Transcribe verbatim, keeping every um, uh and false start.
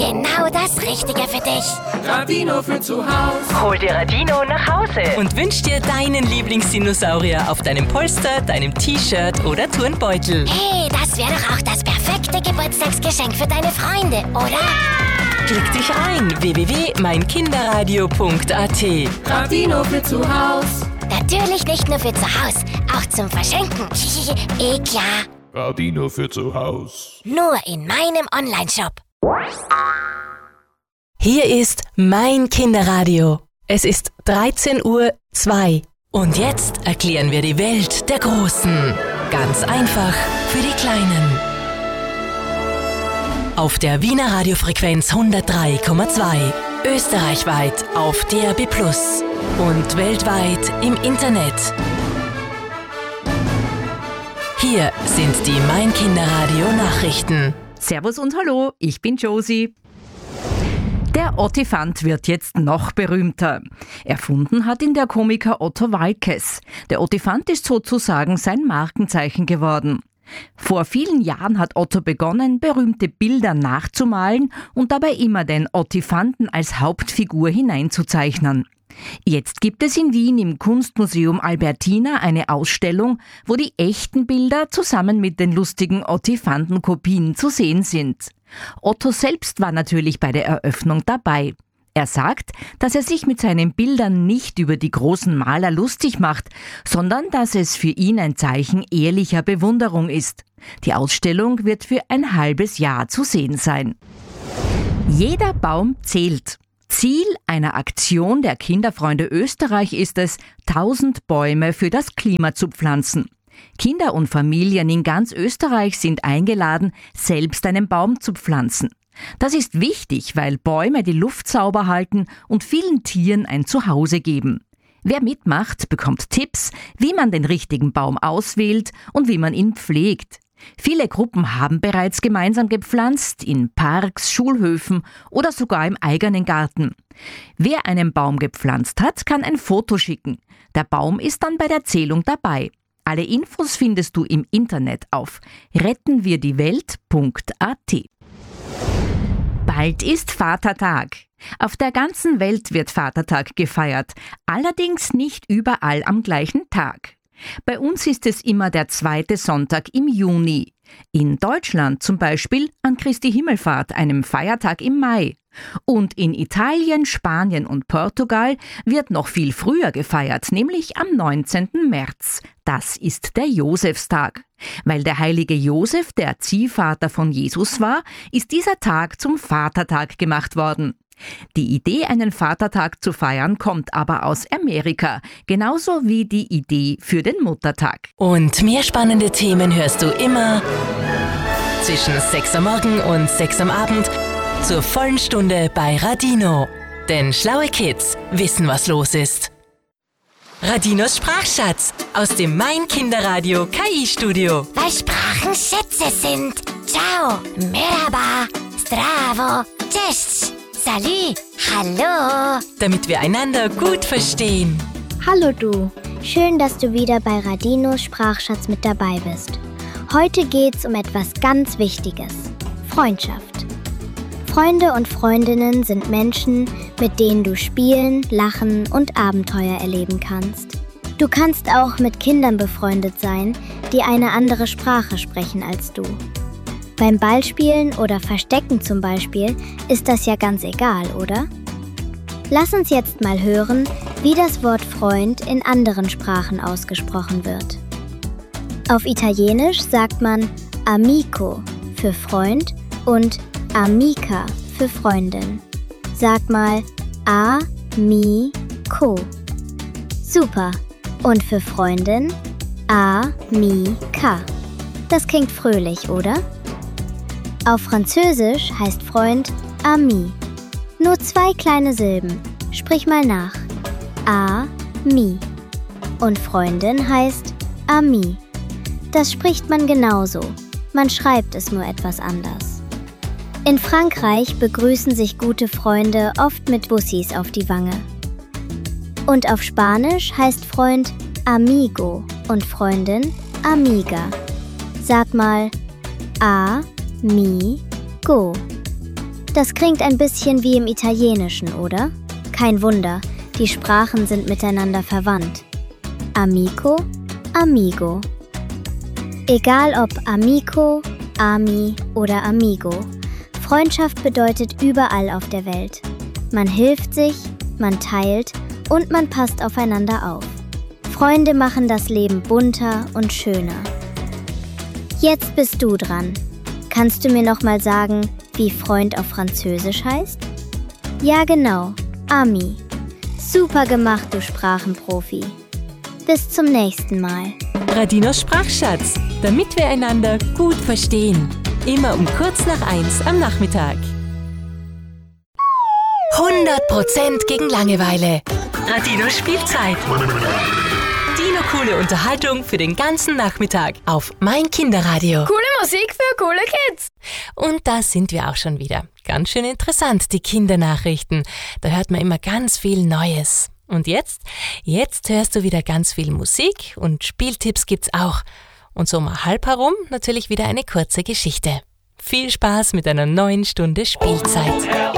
genau das Richtige für dich. Radino für zu Hause. Hol dir Radino nach Hause und wünsch dir deinen Lieblingsdinosaurier auf deinem Polster, deinem T-Shirt oder Turnbeutel. Hey, das wäre doch auch das perfekte Geburtstagsgeschenk für deine Freunde, oder? Klick dich rein, w w w punkt mein kinderradio punkt a t. Radino für zu Hause. Natürlich nicht nur für zu Hause, auch zum Verschenken. Eh klar. Radino für zu Hause. Nur in meinem Onlineshop. Hier ist mein Kinderradio. Es ist dreizehn Uhr zwei. Und jetzt erklären wir die Welt der Großen. Ganz einfach für die Kleinen. Auf der Wiener Radiofrequenz hundertdrei Komma zwei. Österreichweit auf D A B plus. Und weltweit im Internet. Hier sind die Mein Kinderradio Nachrichten. Servus und hallo, ich bin Josie. Der Ottifant wird jetzt noch berühmter. Erfunden hat ihn der Komiker Otto Waalkes. Der Ottifant ist sozusagen sein Markenzeichen geworden. Vor vielen Jahren hat Otto begonnen, berühmte Bilder nachzumalen und dabei immer den Ottifanten als Hauptfigur hineinzuzeichnen. Jetzt gibt es in Wien im Kunstmuseum Albertina eine Ausstellung, wo die echten Bilder zusammen mit den lustigen Ottifantenkopien zu sehen sind. Otto selbst war natürlich bei der Eröffnung dabei. Er sagt, dass er sich mit seinen Bildern nicht über die großen Maler lustig macht, sondern dass es für ihn ein Zeichen ehrlicher Bewunderung ist. Die Ausstellung wird für ein halbes Jahr zu sehen sein. Jeder Baum zählt. Ziel einer Aktion der Kinderfreunde Österreich ist es, tausend Bäume für das Klima zu pflanzen. Kinder und Familien in ganz Österreich sind eingeladen, selbst einen Baum zu pflanzen. Das ist wichtig, weil Bäume die Luft sauber halten und vielen Tieren ein Zuhause geben. Wer mitmacht, bekommt Tipps, wie man den richtigen Baum auswählt und wie man ihn pflegt. Viele Gruppen haben bereits gemeinsam gepflanzt, in Parks, Schulhöfen oder sogar im eigenen Garten. Wer einen Baum gepflanzt hat, kann ein Foto schicken. Der Baum ist dann bei der Zählung dabei. Alle Infos findest du im Internet auf retten wir die Welt punkt a t. Bald ist Vatertag. Auf der ganzen Welt wird Vatertag gefeiert, allerdings nicht überall am gleichen Tag. Bei uns ist es immer der zweite Sonntag im Juni. In Deutschland zum Beispiel an Christi Himmelfahrt, einem Feiertag im Mai. Und in Italien, Spanien und Portugal wird noch viel früher gefeiert, nämlich am neunzehnten März. Das ist der Josefstag. Weil der heilige Josef der Ziehvater von Jesus war, ist dieser Tag zum Vatertag gemacht worden. Die Idee, einen Vatertag zu feiern, kommt aber aus Amerika, genauso wie die Idee für den Muttertag. Und mehr spannende Themen hörst du immer zwischen sechs am Morgen und sechs am Abend zur vollen Stunde bei Radino. Denn schlaue Kids wissen, was los ist. Radinos Sprachschatz aus dem Mein Kinderradio K I-Studio. Weil Sprachen Schätze sind. Ciao, merhaba, zdravo, cześć, salut, hallo. Damit wir einander gut verstehen. Hallo du, schön, dass du wieder bei Radinos Sprachschatz mit dabei bist. Heute geht's um etwas ganz Wichtiges: Freundschaft. Freunde und Freundinnen sind Menschen, mit denen du spielen, lachen und Abenteuer erleben kannst. Du kannst auch mit Kindern befreundet sein, die eine andere Sprache sprechen als du. Beim Ballspielen oder Verstecken zum Beispiel ist das ja ganz egal, oder? Lass uns jetzt mal hören, wie das Wort Freund in anderen Sprachen ausgesprochen wird. Auf Italienisch sagt man amico für Freund und amica für Freundin. Sag mal a-mi-co. Super. Und für Freundin a-mi-ka. Das klingt fröhlich, oder? Auf Französisch heißt Freund ami. Nur zwei kleine Silben. Sprich mal nach. A-mi. Und Freundin heißt ami. Das spricht man genauso. Man schreibt es nur etwas anders. In Frankreich begrüßen sich gute Freunde oft mit Bussis auf die Wange. Und auf Spanisch heißt Freund amigo und Freundin amiga. Sag mal a-mi-go. Das klingt ein bisschen wie im Italienischen, oder? Kein Wunder, die Sprachen sind miteinander verwandt. Amico, amigo. Egal ob amico, ami oder amigo, Freundschaft bedeutet überall auf der Welt. Man hilft sich, man teilt und man passt aufeinander auf. Freunde machen das Leben bunter und schöner. Jetzt bist du dran. Kannst du mir noch mal sagen, wie Freund auf Französisch heißt? Ja, genau, ami. Super gemacht, du Sprachenprofi. Bis zum nächsten Mal. Radinos Sprachschatz, damit wir einander gut verstehen. Immer um kurz nach eins am Nachmittag. hundert Prozent gegen Langeweile. Radinos Spielzeit. Dino-coole Unterhaltung für den ganzen Nachmittag auf Mein Kinderradio. Coole Musik für coole Kids. Und da sind wir auch schon wieder. Ganz schön interessant, die Kindernachrichten. Da hört man immer ganz viel Neues. Und jetzt? Jetzt hörst du wieder ganz viel Musik und Spieltipps gibt's auch. Und so um halb herum natürlich wieder eine kurze Geschichte. Viel Spaß mit einer neuen Stunde Spielzeit.